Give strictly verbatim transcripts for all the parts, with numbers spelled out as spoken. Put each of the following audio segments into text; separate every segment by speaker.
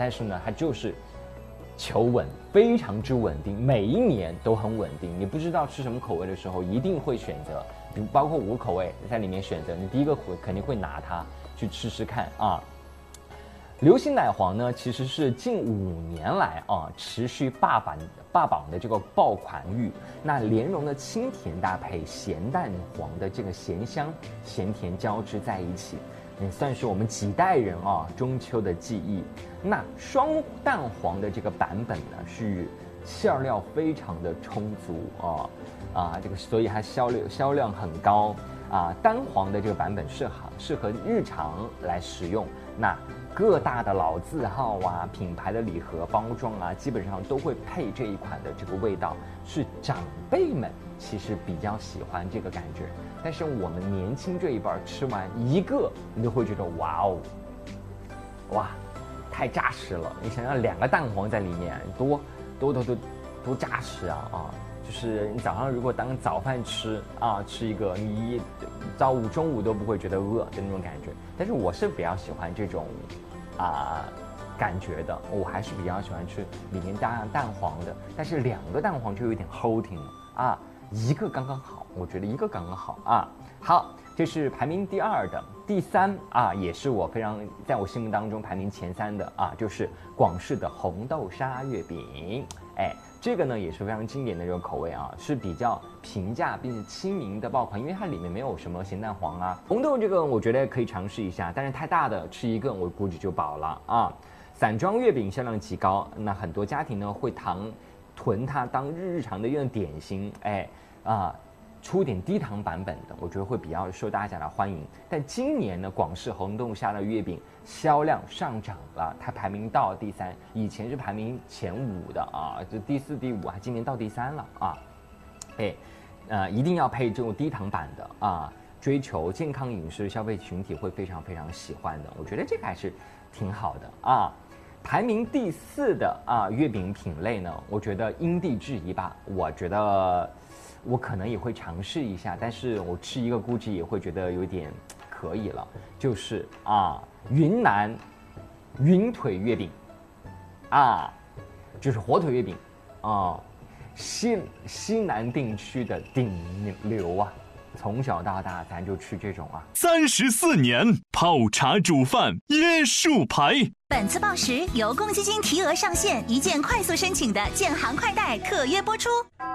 Speaker 1: 但是呢，它就是求稳，非常之稳定，每一年都很稳定。你不知道吃什么口味的时候，一定会选择，比如包括五个口味在里面选择，你第一个会肯定会拿它去吃吃看啊。流行奶黄呢，其实是近五年来啊持续霸榜霸榜的这个爆款玉。那莲蓉的清甜搭配咸蛋黄的这个咸香，咸甜交织在一起，也算是我们几代人啊中秋的记忆。那双蛋黄的这个版本呢，是馅料非常的充足啊啊，这个所以它销量销量很高啊。单黄的这个版本适合适合日常来使用。那各大的老字号啊，品牌的礼盒包装啊，基本上都会配这一款的这个味道，是长辈们其实比较喜欢这个感觉。但是我们年轻这一辈吃完一个，你都会觉得哇哦，哇，太扎实了！你想想，两个蛋黄在里面，多多多多多扎实啊啊！就是你早上如果当早饭吃啊，吃一个，你早午中午都不会觉得饿的那种感觉。但是我是比较喜欢这种啊感觉的，我还是比较喜欢吃里面加蛋黄的。但是两个蛋黄就有点齁挺了啊，一个刚刚好，我觉得一个刚刚好啊。好，这是排名第二的，第三啊，也是我非常在我心目当中排名前三的啊，就是广式的红豆沙月饼，哎。这个呢也是非常经典的这个口味啊，是比较平价并且亲民的爆款，因为它里面没有什么咸蛋黄啊。红豆这个我觉得可以尝试一下，但是太大的吃一个我估计就饱了啊。散装月饼销量极高，那很多家庭呢会糖囤它当日常的一个点心，哎啊。出点低糖版本的，我觉得会比较受大家的欢迎。但今年呢，广式红豆沙的月饼销量上涨了，它排名到第三，以前是排名前五的啊，就第四、第五，它今年到第三了啊。哎，呃，一定要配这种低糖版的啊，追求健康饮食消费群体会非常非常喜欢的，我觉得这个还是挺好的啊。排名第四的啊月饼品类呢，我觉得因地制宜吧，我觉得。我可能也会尝试一下，但是我吃一个估计也会觉得有点可以了。就是啊，云南云腿月饼，啊，就是火腿月饼，啊，西西南地区的顶流啊，从小到大咱就吃这种啊。
Speaker 2: 三十四年泡茶煮饭椰树牌。
Speaker 3: 本次报时由公积金提额上线，一键快速申请的建行快贷特约播出。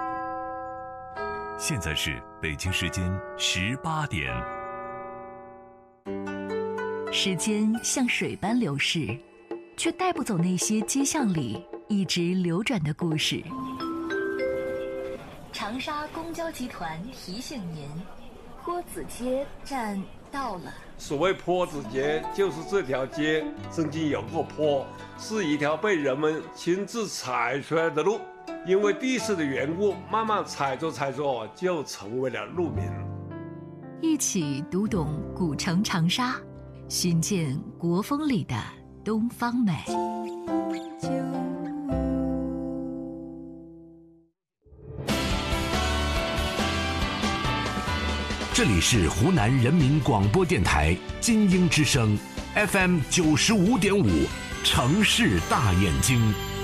Speaker 2: 现在是北京时间十八点。
Speaker 4: 时间像水般流逝，却带不走那些街巷里一直流转的故事。长沙公交集团提醒您，坡子街站到了。
Speaker 5: 所谓坡子街，就是这条街曾经有过坡，是一条被人们亲自踩出来的路。因为地势的缘故，慢慢踩着踩着就成为了路名。
Speaker 4: 一起读懂古城长沙，寻见国风里的东方美。
Speaker 6: 这里是湖南人民广播电台金鹰之声 F M 九十五点五，城市大眼睛。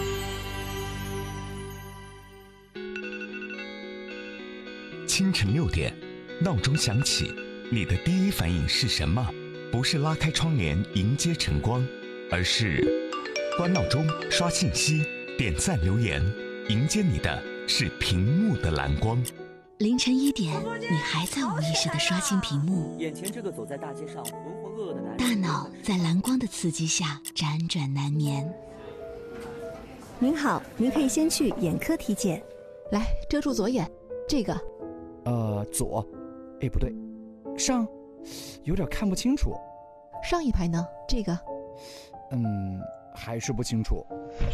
Speaker 7: 清晨六点，闹钟响起，你的第一反应是什么？不是拉开窗帘迎接晨光，而是关闹钟、刷信息、点赞留言，迎接你的是屏幕的蓝光。
Speaker 8: 凌晨一点，你还在无意识地刷新屏幕，
Speaker 9: 眼前这个走在大街上浑浑噩噩的男人，
Speaker 8: 大脑在蓝光的刺激下辗转难眠。
Speaker 10: 您好，您可以先去眼科体检。
Speaker 11: 来，遮住左眼，这个。
Speaker 12: 呃，左，哎，不对，上，有点看不清楚。
Speaker 11: 上一排呢？这个，
Speaker 12: 嗯，还是不清楚。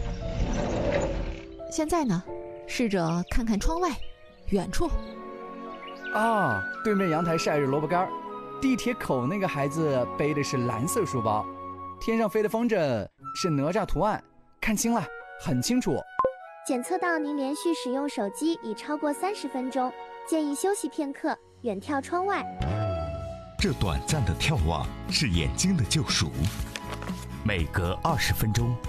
Speaker 11: 现在呢？试着看看窗外，远处。
Speaker 12: 啊，对面阳台晒着萝卜干，地铁口那个孩子背的是蓝色书包，天上飞的风筝是哪吒图案，看清了，很清楚。
Speaker 13: 检测到您连续使用手机已超过三十分钟，建议休息片刻，远眺窗外。
Speaker 7: 这短暂的眺望是眼睛的救赎。每隔二十分钟